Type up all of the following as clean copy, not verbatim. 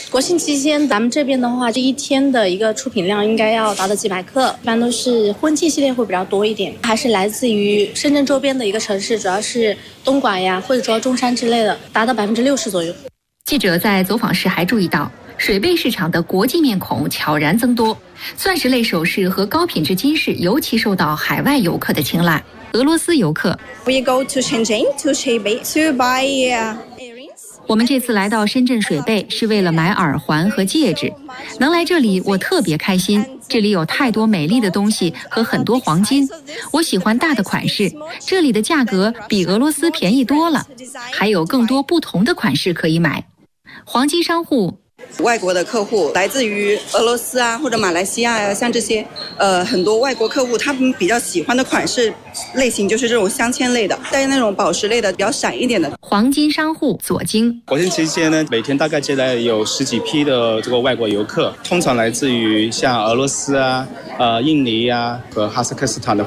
国庆期间咱们这边的话，这一天的一个出品量应该要达到几百克，一般都是婚庆系列会比较多一点，还是来自于深圳周边的一个城市，主要是东莞呀或者说中山之类的，达到60%左右。 记者在走访时还注意到，水贝市场的国际面孔悄然增多，钻石类首饰和高品质金饰尤其受到海外游客的青睐。俄罗斯游客 We go to Shenzhen to Hebei to buy earrings. 我们这次来到深圳水贝是为了买耳环和戒指，能来这里我特别开心，这里有太多美丽的东西和很多黄金，我喜欢大的款式，这里的价格比俄罗斯便宜多了，还有更多不同的款式可以买。黄金商户外国的客户来自于俄罗斯啊，或者马来西亚呀，像这些很多外国客户，他们比较喜欢的款式类型就是这种镶嵌类的，带那种宝石类的比较闪一点的。 黄金商户左京， 国庆期间呢，每天大概接待有10几批的这个外国游客，通常来自于像俄罗斯啊、印尼啊和哈萨克斯坦的。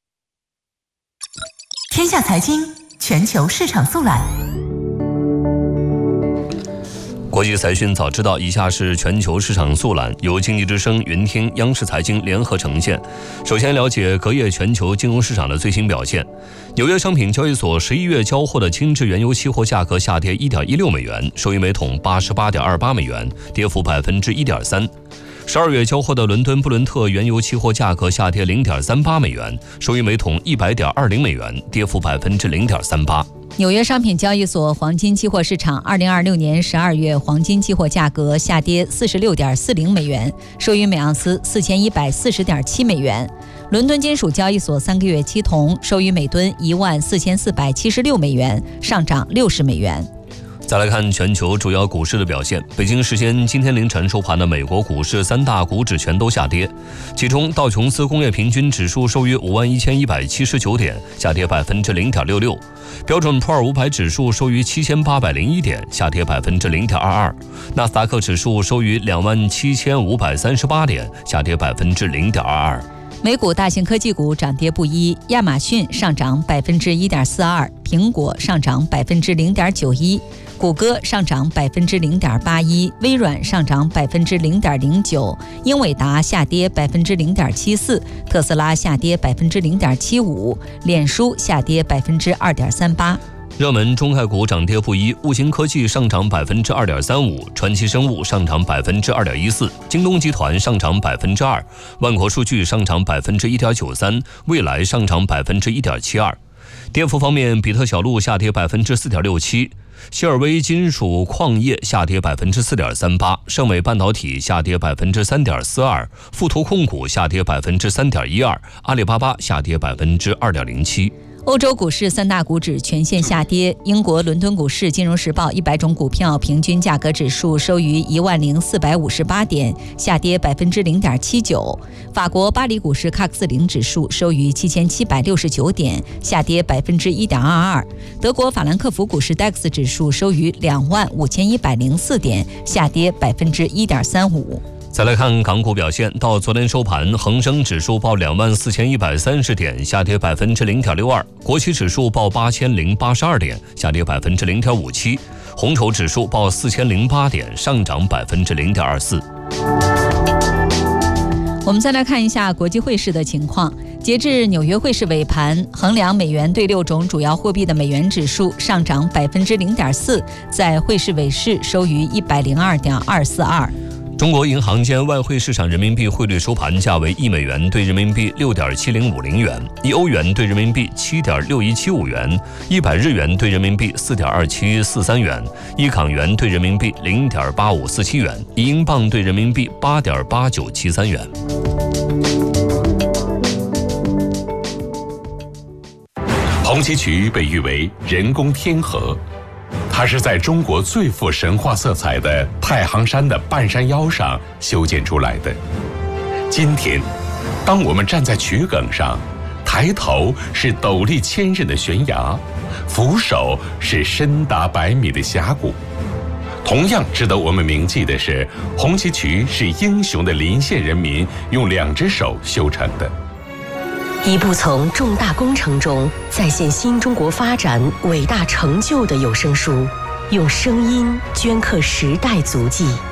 天下财经全球市场速览。 国际财讯早知道，以下是全球市场速览，由经济之声、云听、央视财经联合呈现。首先了解隔夜全球金融市场的最新表现。纽约商品交易所11月交货的轻质原油期货价格下跌 1.16 美元，收于每桶 88.28 美元，跌幅 1.3%。12月交货的伦敦布伦特原油期货价格下跌 0.38 美元，收于每桶 100.20 美元，跌幅 0.38%。 纽约商品交易所黄金期货市场2026年12月黄金期货价格下跌 46.40 美元，收于每盎司 4140.7 美元。伦敦金属交易所3个月期铜收于每吨14476美元，上涨60美元。 再来看全球主要股市的表现。北京时间今天凌晨收盘的美国股市3大股指全都下跌，其中道琼斯工业平均指数收于51179点，下跌 0.66%， 标准普尔500指数收于7801点，下跌 0.22%， 纳斯达克指数收于27538点，下跌 0.22%。 美股大型科技股涨跌不一，亚马逊上涨 1.42%， 苹果上涨 0.91%， 谷歌上涨 0.81%， 微软上涨 0.09%， 英伟达下跌 0.74%， 特斯拉下跌 0.75%， 脸书下跌 2.38%。 热门中概股涨跌不一，物星科技上涨 2.35%， 传奇生物上涨 2.14%， 京东集团上涨 2%， 万国数据上涨 1.93%， 蔚来上涨 1.72%。跌幅方面，比特小路下跌 4.67%， 希尔威金属矿业下跌 4.38%， 盛美半导体下跌 3.42%， 富途控股下跌 3.12%， 阿里巴巴下跌 2.07%。 欧洲股市3大股指全线下跌，英国伦敦股市金融时报100种股票平均价格指数收于10458点，下跌 0.79%， 法国巴黎股市CAC 40指数收于7769点，下跌 1.22%， 德国法兰克福股市 DAX 指数收于25104点，下跌 1.35%。 再来看港股表现，到昨天收盘，恒生指数报24130点，下跌 0.62%， 国企指数报8082点，下跌 0.57%， 红筹指数报4008点，上涨 0.24%。 我们再来看一下国际汇市的情况。截至纽约汇市尾盘，衡量美元对6种主要货币的美元指数上涨 0.04%， 在汇市尾市收于102.242。 中国银行间外汇市场人民币汇率收盘价为1美元兑人民币6.7050元，1欧元兑人民币7.6175元，100日元兑人民币4.2743元，1港元兑人民币0.8547元，1英镑兑人民币8.8973元。 红旗渠被誉为人工天河，它是在中国最富神话色彩的太行山的半山腰上修建出来的。今天，当我们站在渠埂上，抬头是陡立千仞的悬崖，俯首是深达100米的峡谷。同样值得我们铭记的是，红旗渠是英雄的临县人民用2只手修成的。 一部从重大工程中再现新中国发展伟大成就的有声书，用声音镌刻时代足迹，